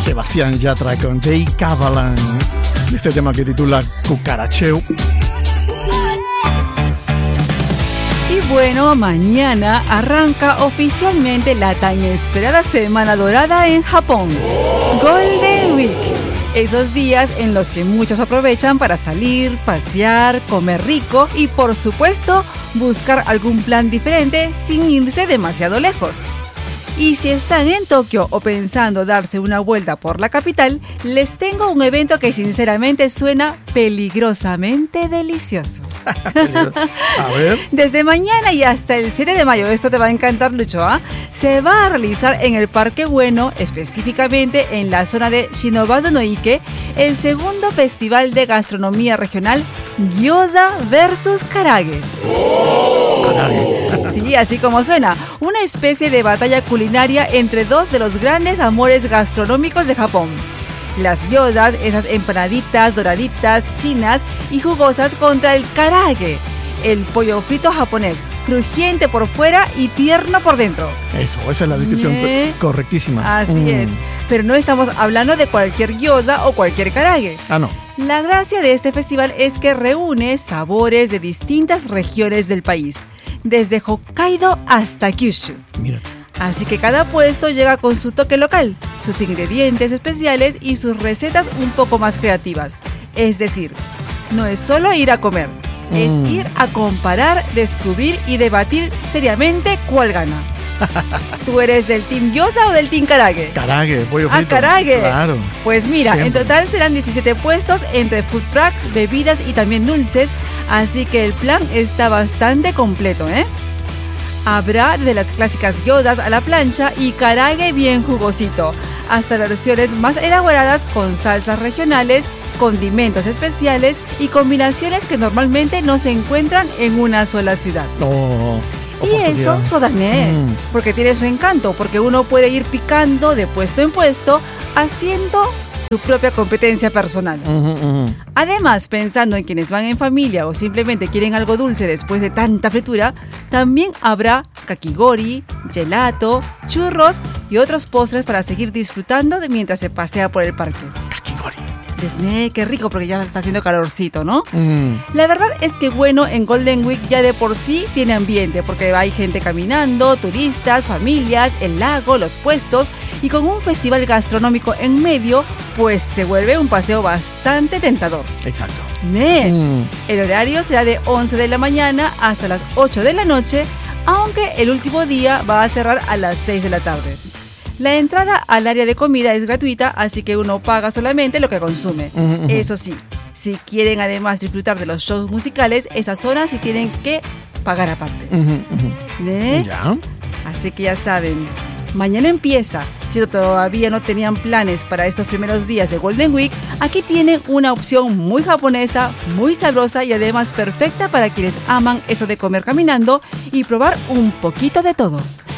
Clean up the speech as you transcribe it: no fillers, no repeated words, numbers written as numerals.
Sebastián Yatra con Jay Cavalan. Este tema que titula Cucaracheo. Y bueno, mañana arranca oficialmente la tan esperada Semana Dorada en Japón, Golden Week. Esos días en los que muchos aprovechan para salir, pasear, comer rico y por supuesto buscar algún plan diferente sin irse demasiado lejos. Y si están en Tokio o pensando darse una vuelta por la capital, les tengo un evento que sinceramente suena peligrosamente delicioso. A ver. Desde mañana y hasta el 7 de mayo, esto te va a encantar, Lucho, se va a realizar en el Parque Ueno, específicamente en la zona de Shinobazu no Ike, el segundo festival de gastronomía regional Gyoza vs Karage. Sí, así como suena, una especie de batalla culinaria entre dos de los grandes amores gastronómicos de Japón. Las gyozas, esas empanaditas doraditas, chinas y jugosas contra el karage, el pollo frito japonés, crujiente por fuera y tierno por dentro. Eso, esa es la descripción correctísima. Así es, pero no estamos hablando de cualquier gyoza o cualquier karage. Ah, no. La gracia de este festival es que reúne sabores de distintas regiones del país, desde Hokkaido hasta Kyushu. Mira. Así que cada puesto llega con su toque local, sus ingredientes especiales y sus recetas un poco más creativas. Es decir, no es solo ir a comer, es ir a comparar, descubrir y debatir seriamente cuál gana. ¿Tú eres del team gyoza o del team karage? Karage, pollo frito. Karage. Claro. Pues mira, Siempre. En total serán 17 puestos entre food trucks, bebidas y también dulces, así que el plan está bastante completo, ¿eh? Habrá de las clásicas gyozas a la plancha y karage bien jugosito, hasta versiones más elaboradas con salsas regionales, condimentos especiales y combinaciones que normalmente no se encuentran en una sola ciudad. Y eso, Sodane, porque tiene su encanto, porque uno puede ir picando de puesto en puesto, haciendo su propia competencia personal. Además, pensando en quienes van en familia o simplemente quieren algo dulce después de tanta fritura, también habrá kakigori, gelato, churros y otros postres para seguir disfrutando de mientras se pasea por el parque. Kakigori. Qué rico, porque ya está haciendo calorcito, ¿no? La verdad es que bueno, en Golden Week ya de por sí tiene ambiente, porque hay gente caminando, turistas, familias, el lago, los puestos, y con un festival gastronómico en medio, pues se vuelve un paseo bastante tentador. Exacto. El horario será de 11 de la mañana hasta las 8 de la noche, aunque el último día va a cerrar a las 6 de la tarde. La entrada al área de comida es gratuita, así que uno paga solamente lo que consume. Eso sí, si quieren además disfrutar de los shows musicales, esa zona sí tienen que pagar aparte. Ya. Así que ya saben, mañana empieza. Si todavía no tenían planes para estos primeros días de Golden Week, aquí tienen una opción muy japonesa, muy sabrosa y además perfecta para quienes aman eso de comer caminando y probar un poquito de todo.